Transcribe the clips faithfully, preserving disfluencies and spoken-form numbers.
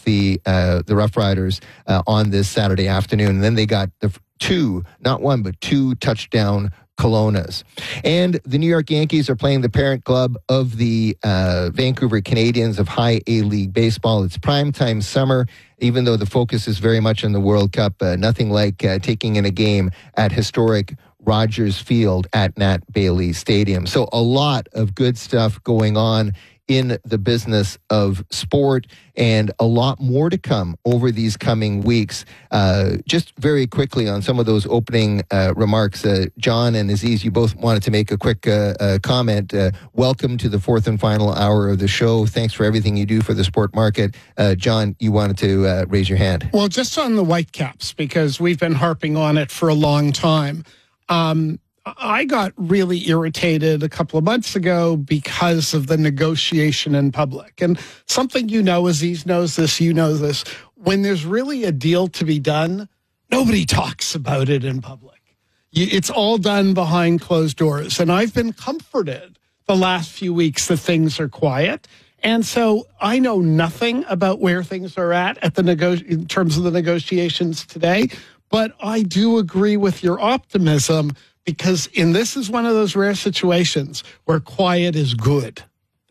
the uh, the Rough Riders uh, on this Saturday afternoon. And then they got the two, not one, but two touchdown Kelownas. And the New York Yankees are playing the parent club of the uh, Vancouver Canadians of High A-League Baseball. It's primetime summer, even though the focus is very much on the World Cup. Uh, nothing like uh, taking in a game at historic Rogers Field at Nat Bailey Stadium. So a lot of good stuff going on in the business of sport, and a lot more to come over these coming weeks. Uh, just very quickly on some of those opening uh, remarks, uh, John and Aziz, you both wanted to make a quick uh, uh, comment. Uh, welcome to the fourth and final hour of the show. Thanks for everything you do for the sport market. Uh, John, you wanted to uh, raise your hand. Well, just on the Whitecaps, because we've been harping on it for a long time. Um, I got really irritated a couple of months ago because of the negotiation in public. And something you know, Aziz knows this, you know this, when there's really a deal to be done, nobody talks about it in public. It's all done behind closed doors. And I've been comforted the last few weeks that things are quiet. And so I know nothing about where things are at, at the nego- in terms of the negotiations today. But I do agree with your optimism, because in this is one of those rare situations where quiet is good.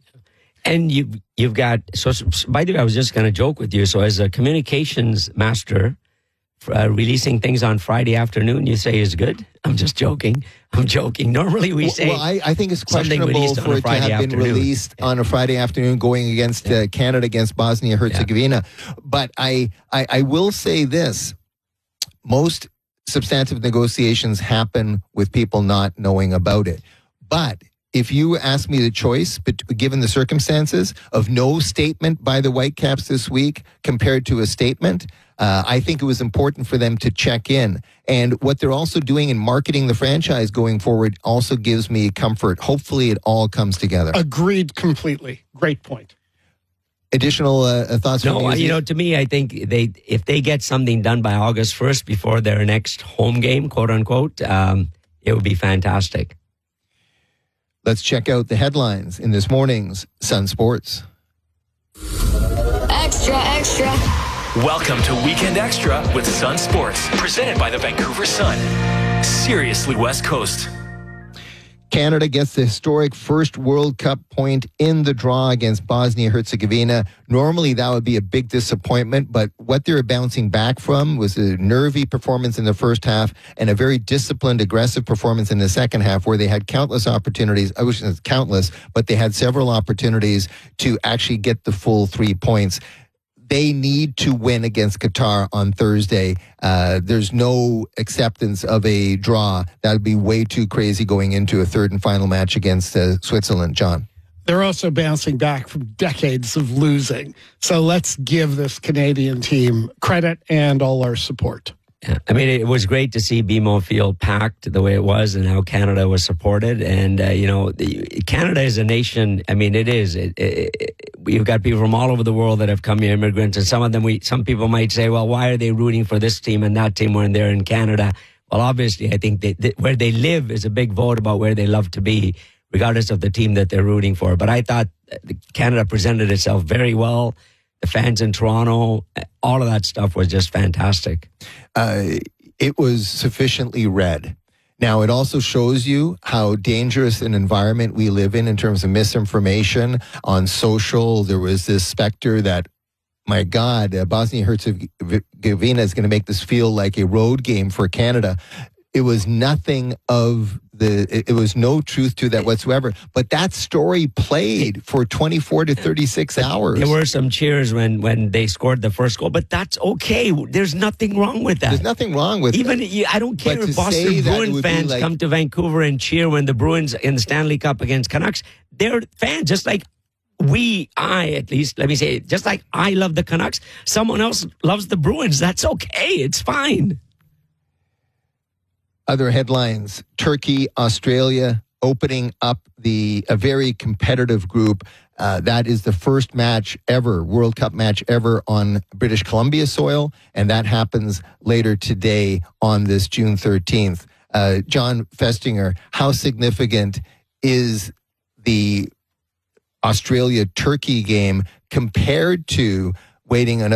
And you, you've got, so, so by the way, I was just going to joke with you. So as a communications master, uh, releasing things on Friday afternoon, you say is good? I'm just joking. I'm joking. Normally we say... Well, I, I think it's questionable for it to have been afternoon. released on a Friday afternoon going against yeah. uh, Canada against Bosnia-Herzegovina. Yeah. But I, I, I will say this. Most substantive negotiations happen with people not knowing about it. But if you ask me the choice, but given the circumstances of no statement by the Whitecaps this week compared to a statement, uh, I think it was important for them to check in. And what they're also doing in marketing the franchise going forward also gives me comfort. Hopefully it all comes together. Agreed completely. Great point. Additional uh, thoughts? No, from you, you know, to me, I think they if they get something done by August first before their next home game, quote unquote, um, it would be fantastic. Let's check out the headlines in this morning's Sun Sports. Extra, extra. Welcome to Weekend Extra with Sun Sports, presented by the Vancouver Sun. Seriously, West Coast. Canada gets the historic first World Cup point in the draw against Bosnia-Herzegovina. Normally, that would be a big disappointment, but what they were bouncing back from was a nervy performance in the first half and a very disciplined, aggressive performance in the second half where they had countless opportunities. I wish it was countless, but they had several opportunities to actually get the full three points. They need to win against Qatar on Thursday. Uh, there's no acceptance of a draw. That would be way too crazy going into a third and final match against uh, Switzerland. John? They're also bouncing back from decades of losing. So let's give this Canadian team credit and all our support. Yeah. I mean, it was great to see B M O Field packed the way it was and how Canada was supported. And, uh, you know, the, Canada is a nation. I mean, it is. It, it, it, you've got people from all over the world that have come here, immigrants. And some of them, we, some people might say, well, why are they rooting for this team and that team when they're in Canada? Well, obviously, I think they, they, where they live is a big vote about where they love to be, regardless of the team that they're rooting for. But I thought Canada presented itself very well. The fans in Toronto, all of that stuff was just fantastic. Uh, it was sufficiently red. Now, it also shows you how dangerous an environment we live in in terms of misinformation on social. There was this specter that, my God, uh, Bosnia-Herzegovina is going to make this feel like a road game for Canada. It was nothing of the, it, it was no truth to that whatsoever. But that story played for twenty-four to thirty-six hours. There were some cheers when, when they scored the first goal, but that's okay. There's nothing wrong with that. There's nothing wrong with Even, that. Even, I don't care but if Boston Bruins fans like, come to Vancouver and cheer when the Bruins in the Stanley Cup against Canucks. They're fans, just like we, I at least, let me say, just like I love the Canucks, someone else loves the Bruins. That's okay. It's fine. Other headlines: Turkey, Australia opening up the a very competitive group. Uh, that is the first match ever, World Cup match ever on British Columbia soil, and that happens later today on this June thirteenth. Uh, John Festinger, how significant is the Australia-Turkey game compared to waiting another